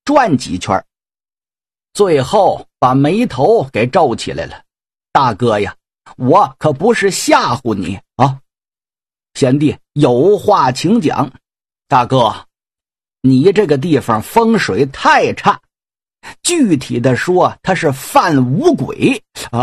转几圈，最后把眉头给皱起来了。大哥呀，我可不是吓唬你啊！贤弟有话请讲。大哥，你这个地方风水太差，具体的说，它是犯五鬼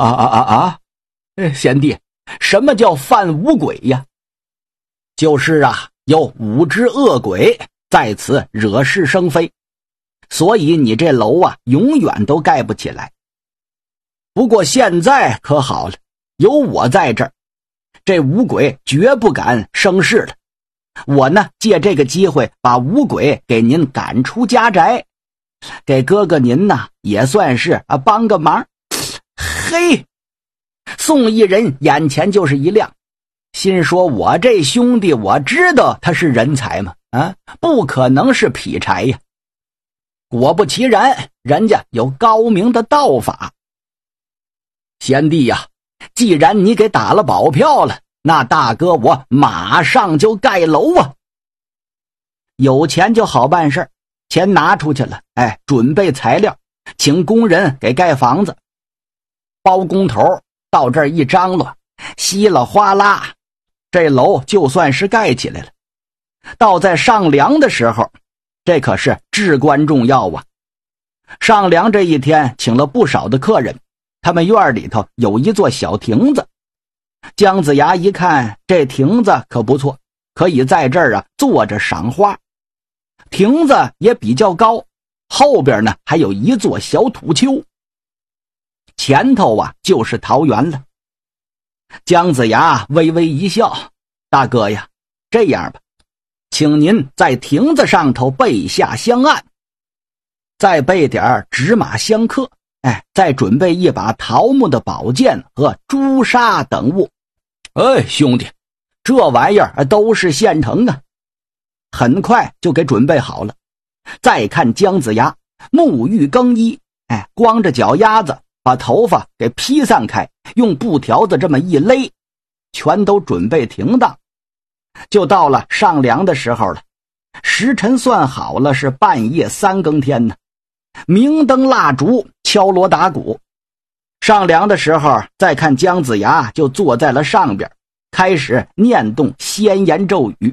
贤弟，什么叫犯五鬼呀？就是有5只恶鬼在此惹是生非，所以你这楼永远都盖不起来。不过现在可好了，有我在这儿，这五鬼绝不敢生事了。我呢，借这个机会把五鬼给您赶出家宅，给哥哥您呢也算是帮个忙。嘿，宋义人眼前就是一亮，心说我这兄弟我知道他是人才嘛，不可能是劈柴呀。果不其然，人家有高明的道法。贤弟呀，既然你给打了保票了，那大哥我马上就盖楼啊。有钱就好办事，钱拿出去了，准备材料，请工人给盖房子。包工头到这儿一张罗，稀里哗啦，这楼就算是盖起来了。到在上梁的时候，这可是至关重要啊。上梁这一天请了不少的客人，他们院里头有一座小亭子。姜子牙一看这亭子可不错，可以在这儿坐着赏花。亭子也比较高，后边呢还有一座小土丘，前头就是桃园了。姜子牙微微一笑，大哥呀，这样吧，请您在亭子上头备下香案，再备点纸马香客，再准备一把桃木的宝剑和朱砂等物。兄弟，这玩意儿都是现成啊。很快就给准备好了。再看姜子牙沐浴更衣，光着脚丫子，把头发给披散开，用布条子这么一勒，全都准备停当。就到了上梁的时候了，时辰算好了是半夜3更天呢。明灯蜡烛，敲锣打鼓。上梁的时候，再看姜子牙就坐在了上边，开始念动仙言咒语。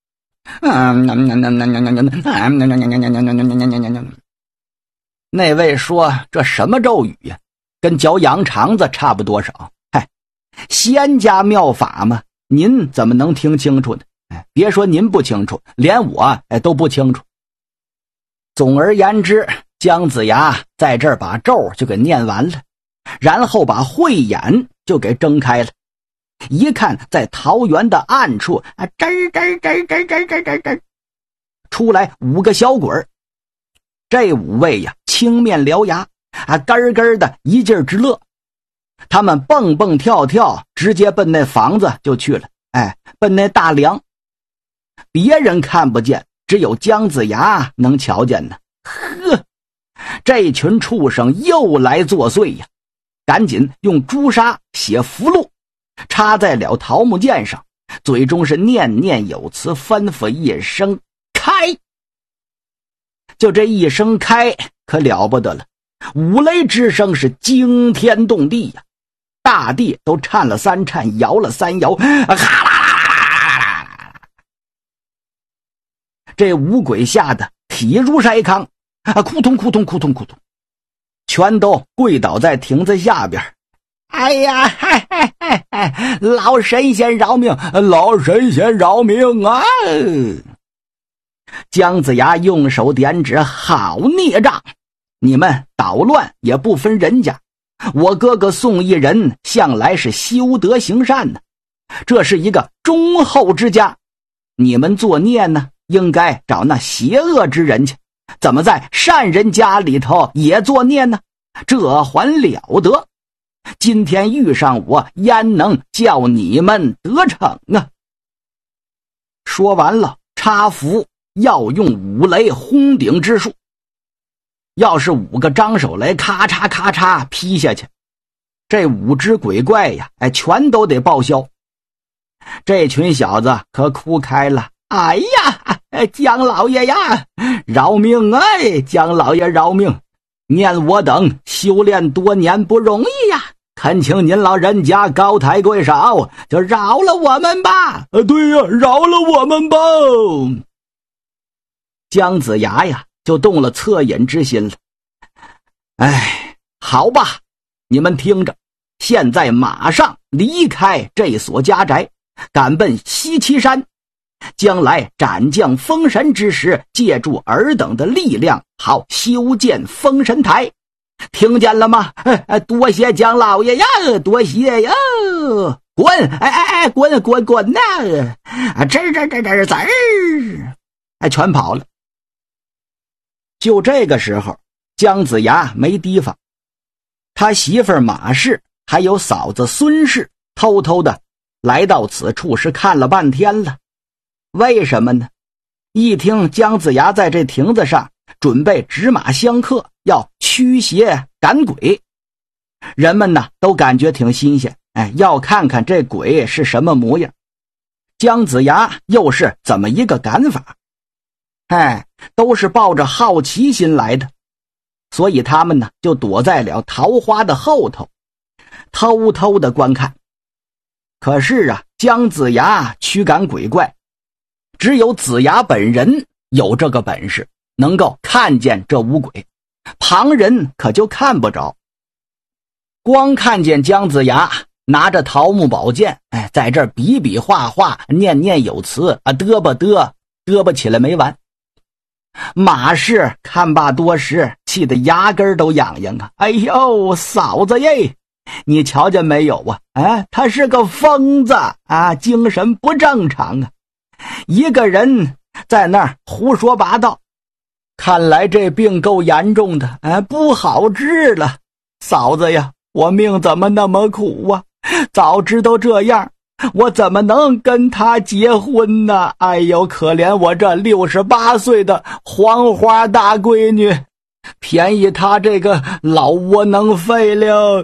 那位说这什么咒语呀？跟嚼羊肠子差不多少。仙家妙法嘛，您怎么能听清楚呢？别说您不清楚，连我都不清楚。总而言之，姜子牙在这儿把咒就给念完了，然后把慧眼就给睁开了。一看在桃园的暗处，出来5个小鬼儿。这5位呀，青面獠牙，咯咯的一劲儿直乐。他们蹦蹦跳跳，直接奔那房子就去了，奔那大梁。别人看不见，只有姜子牙能瞧见呢。呵，这群畜生又来作祟呀！赶紧用朱砂写符箓，插在了桃木剑上，嘴中是念念有词，吩咐一声开。就这一声开，可了不得了，五雷之声是惊天动地呀，大地都颤了3颤，摇了3摇，这五鬼吓得体如筛糠，扑通扑通扑通扑通，全都跪倒在亭子下边。哎呀，老神仙饶命，老神仙饶命啊！姜子牙用手点指，好孽障，你们捣乱也不分人家，我哥哥宋义人向来是修德行善呢，这是一个忠厚之家，你们作孽呢，应该找那邪恶之人去，怎么在善人家里头也作孽呢？这还了得！今天遇上我，焉能叫你们得逞啊？说完了，插符要用5雷轰顶之术，要是5个张手雷咔嚓咔嚓劈下去，这5只鬼怪呀，全都得报销。这群小子可哭开了， 哎呀，姜老爷呀，饶命哎！姜老爷饶命！念我等修炼多年不容易呀，恳请您老人家高抬贵手，就饶了我们吧！ 对呀，饶了我们吧！ 姜子牙呀，就动了恻隐之心了。哎，好吧，你们听着，现在马上离开这所家宅，赶奔西岐山。将来斩将封神之时，借助尔等的力量，好修建封神台，听见了吗？多谢姜老爷呀，多谢呀！滚！滚呐！滋儿！全跑了。就这个时候，姜子牙没提防，他媳妇马氏还有嫂子孙氏偷偷的来到此处，是看了半天了。为什么呢？一听姜子牙在这亭子上准备执马相克，要驱邪赶鬼，人们呢都感觉挺新鲜，要看看这鬼是什么模样，姜子牙又是怎么一个赶法，都是抱着好奇心来的，所以他们呢就躲在了桃花的后头，偷偷的观看。可是啊，姜子牙驱赶鬼怪，只有子牙本人有这个本事，能够看见这五鬼，旁人可就看不着。光看见姜子牙拿着桃木宝剑，在这儿比比划划，念念有词，嘚啵起来没完。马氏看罢多时，气得牙根都痒痒啊！哎呦，嫂子耶，你瞧见没有啊？他是个疯子啊，精神不正常啊！一个人在那儿胡说八道，看来这病够严重的，不好治了。嫂子呀，我命怎么那么苦啊？早知道这样，我怎么能跟他结婚呢？哎呦，可怜我这68岁的黄花大闺女，便宜他这个老窝囊废了。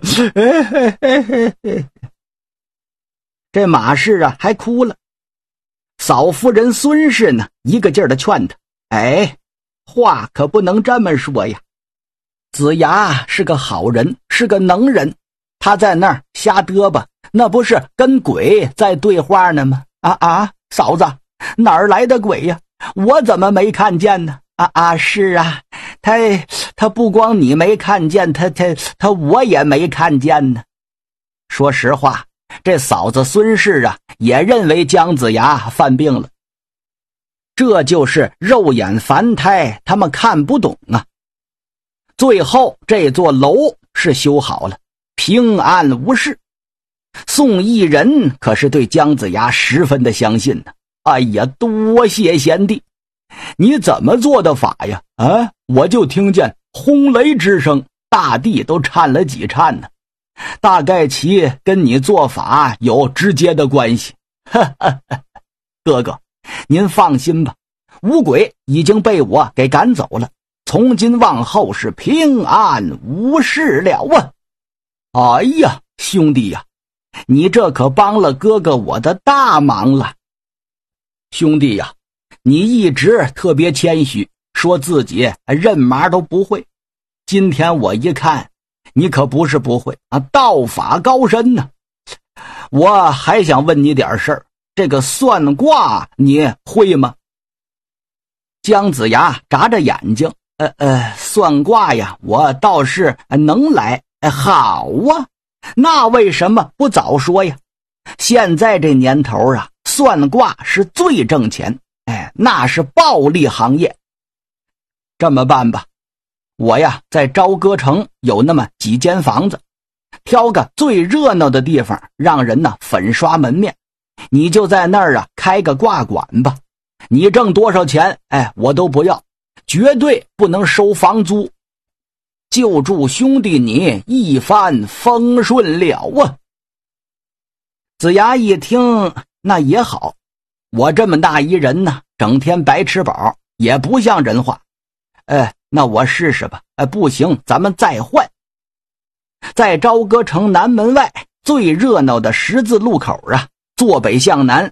这马氏啊还哭了。嫂夫人孙氏呢，一个劲儿的劝他，话可不能这么说呀。子牙是个好人，是个能人，他在那儿瞎嘚啵，那不是跟鬼在对话呢吗？嫂子，哪儿来的鬼呀？我怎么没看见呢？是啊，他不光你没看见，他我也没看见呢。说实话，这嫂子孙氏啊，也认为姜子牙犯病了。这就是肉眼凡胎，他们看不懂啊。最后这座楼是修好了，平安无事。宋义人可是对姜子牙十分的相信呢。哎呀，多谢贤弟，你怎么做的法呀？我就听见轰雷之声，大地都颤了几颤呢。大概其跟你做法有直接的关系。哥哥，您放心吧，五鬼已经被我给赶走了，从今往后是平安无事了啊！哎呀，兄弟呀，你这可帮了哥哥我的大忙了。兄弟呀，你一直特别谦虚，说自己认麻都不会，今天我一看，你可不是不会啊，道法高深呢。我还想问你点事儿，这个算卦你会吗？姜子牙眨着眼睛，算卦呀，我倒是能来。好啊，那为什么不早说呀？现在这年头啊，算卦是最挣钱，那是暴利行业。这么办吧，我呀在朝歌城有那么几间房子，挑个最热闹的地方，让人呢粉刷门面，你就在那儿啊开个卦馆吧。你挣多少钱，我都不要，绝对不能收房租，就祝兄弟你一帆风顺了啊！子牙一听，那也好，我这么大一人呢，整天白吃饱也不像人话。那我试试吧。不行，咱们再换。在朝歌城南门外最热闹的十字路口啊，坐北向南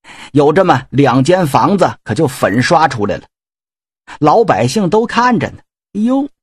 有这么2间房子可就粉刷出来了。老百姓都看着呢，哟，